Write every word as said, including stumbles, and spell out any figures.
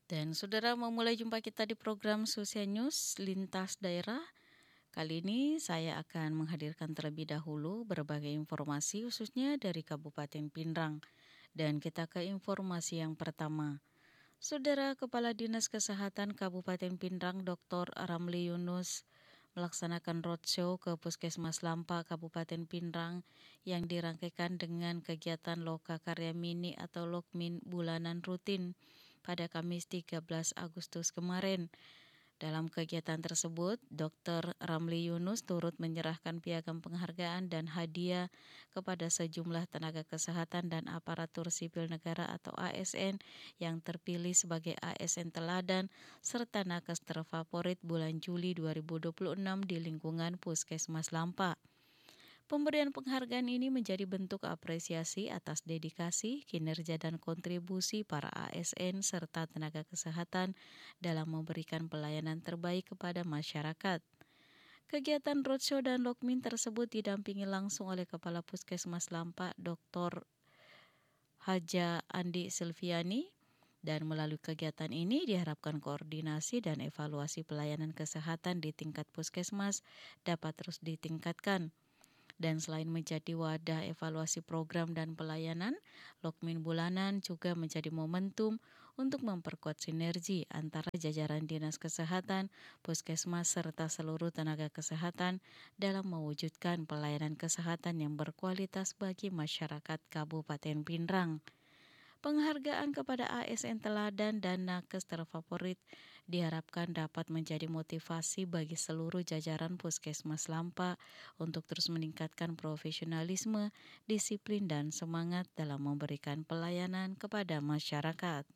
Dan saudara memulai jumpa kita di program Susia News Lintas Daerah. Kali ini saya akan menghadirkan terlebih dahulu berbagai informasi khususnya dari Kabupaten Pinrang. Dan kita ke informasi yang pertama. Saudara Kepala Dinas Kesehatan Kabupaten Pinrang doktor Ramli Yunus melaksanakan roadshow ke Puskesmas Lampa Kabupaten Pinrang yang dirangkaikan dengan kegiatan Loka Karya Mini atau Lokmin bulanan rutin pada Kamis tiga belas Agustus kemarin. Dalam kegiatan tersebut, doktor Ramli Yunus turut menyerahkan piagam penghargaan dan hadiah kepada sejumlah tenaga kesehatan dan aparatur sipil negara atau A S N yang terpilih sebagai A S N teladan serta nakes terfavorit bulan Juli dua ribu dua puluh enam di lingkungan Puskesmas Lampa. Pemberian penghargaan ini menjadi bentuk apresiasi atas dedikasi, kinerja dan kontribusi para A S N serta tenaga kesehatan dalam memberikan pelayanan terbaik kepada masyarakat. Kegiatan roadshow dan lokmin tersebut didampingi langsung oleh Kepala Puskesmas Lampa, doktor Haja Andi Silviani, dan melalui kegiatan ini diharapkan koordinasi dan evaluasi pelayanan kesehatan di tingkat puskesmas dapat terus ditingkatkan. Dan selain menjadi wadah evaluasi program dan pelayanan, Lokmin bulanan juga menjadi momentum untuk memperkuat sinergi antara jajaran Dinas Kesehatan, Puskesmas, serta seluruh tenaga kesehatan dalam mewujudkan pelayanan kesehatan yang berkualitas bagi masyarakat Kabupaten Pinrang. Penghargaan kepada A S N teladan dan nakes terfavorit diharapkan dapat menjadi motivasi bagi seluruh jajaran Puskesmas Lampa untuk terus meningkatkan profesionalisme, disiplin dan semangat dalam memberikan pelayanan kepada masyarakat.